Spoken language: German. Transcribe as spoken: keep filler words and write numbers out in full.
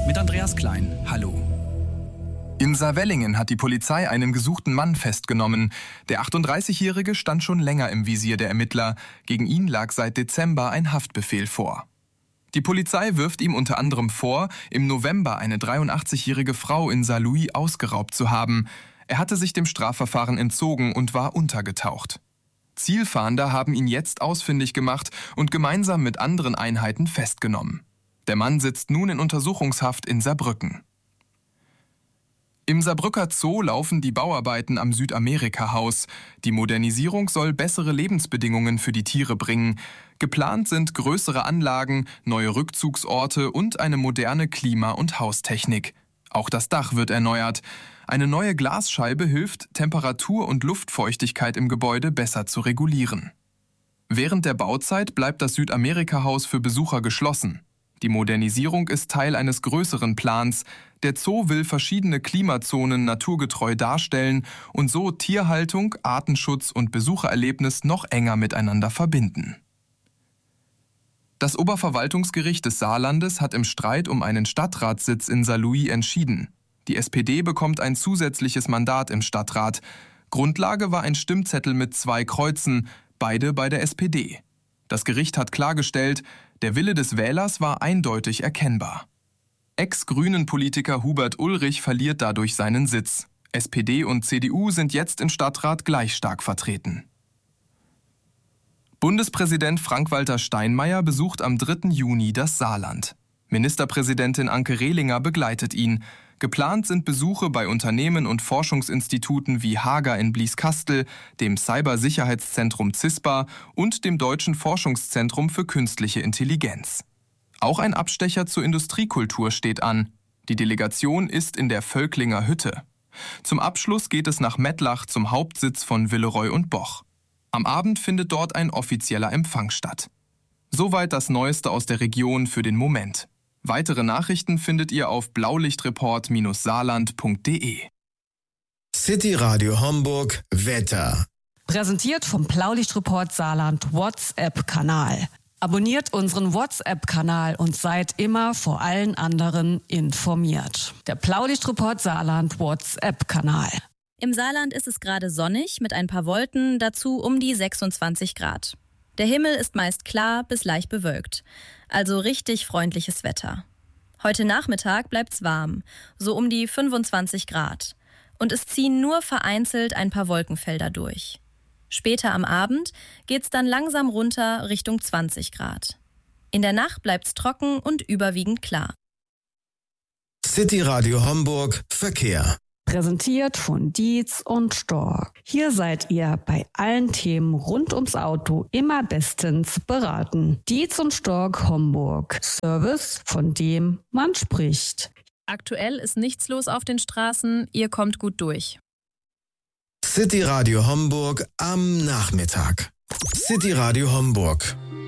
mit Andreas Klein. Hallo. In Saarwellingen hat die Polizei einen gesuchten Mann festgenommen. Der achtunddreißigjährige stand schon länger im Visier der Ermittler. Gegen ihn lag seit Dezember ein Haftbefehl vor. Die Polizei wirft ihm unter anderem vor, im November eine dreiundachtzigjährige Frau in Saarlouis ausgeraubt zu haben. Er hatte sich dem Strafverfahren entzogen und war untergetaucht. Zielfahnder haben ihn jetzt ausfindig gemacht und gemeinsam mit anderen Einheiten festgenommen. Der Mann sitzt nun in Untersuchungshaft in Saarbrücken. Im Saarbrücker Zoo laufen die Bauarbeiten am Südamerika-Haus. Die Modernisierung soll bessere Lebensbedingungen für die Tiere bringen. Geplant sind größere Anlagen, neue Rückzugsorte und eine moderne Klima- und Haustechnik. Auch das Dach wird erneuert. Eine neue Glasscheibe hilft, Temperatur und Luftfeuchtigkeit im Gebäude besser zu regulieren. Während der Bauzeit bleibt das Südamerika-Haus für Besucher geschlossen. Die Modernisierung ist Teil eines größeren Plans. Der Zoo will verschiedene Klimazonen naturgetreu darstellen und so Tierhaltung, Artenschutz und Besuchererlebnis noch enger miteinander verbinden. Das Oberverwaltungsgericht des Saarlandes hat im Streit um einen Stadtratssitz in Saarlouis entschieden. Die S P D bekommt ein zusätzliches Mandat im Stadtrat. Grundlage war ein Stimmzettel mit zwei Kreuzen, beide bei der S P D. Das Gericht hat klargestellt, der Wille des Wählers war eindeutig erkennbar. Ex-Grünen-Politiker Hubert Ulrich verliert dadurch seinen Sitz. S P D und C D U sind jetzt im Stadtrat gleich stark vertreten. Bundespräsident Frank-Walter Steinmeier besucht am dritten Juni das Saarland. Ministerpräsidentin Anke Rehlinger begleitet ihn. Geplant sind Besuche bei Unternehmen und Forschungsinstituten wie Hager in Blieskastel, dem Cybersicherheitszentrum CISPA und dem Deutschen Forschungszentrum für künstliche Intelligenz. Auch ein Abstecher zur Industriekultur steht an. Die Delegation ist in der Völklinger Hütte. Zum Abschluss geht es nach Mettlach zum Hauptsitz von Villeroy und Boch. Am Abend findet dort ein offizieller Empfang statt. Soweit das Neueste aus der Region für den Moment. Weitere Nachrichten findet ihr auf blaulichtreport Saarland punkt de. City Radio Homburg Wetter. Präsentiert vom Blaulichtreport Saarland WhatsApp-Kanal. Abonniert unseren WhatsApp-Kanal und seid immer vor allen anderen informiert. Der Blaulichtreport Saarland WhatsApp-Kanal. Im Saarland ist es gerade sonnig mit ein paar Wolken, dazu um die sechsundzwanzig Grad. Der Himmel ist meist klar bis leicht bewölkt, also richtig freundliches Wetter. Heute Nachmittag bleibt's warm, so um die fünfundzwanzig Grad. Und es ziehen nur vereinzelt ein paar Wolkenfelder durch. Später am Abend geht's dann langsam runter Richtung zwanzig Grad. In der Nacht bleibt's trocken und überwiegend klar. City Radio Homburg Verkehr. Präsentiert von Dietz und Stork. Hier seid ihr bei allen Themen rund ums Auto immer bestens beraten. Dietz und Stork Homburg. Service, von dem man spricht. Aktuell ist nichts los auf den Straßen, ihr kommt gut durch. City Radio Homburg am Nachmittag. City Radio Homburg.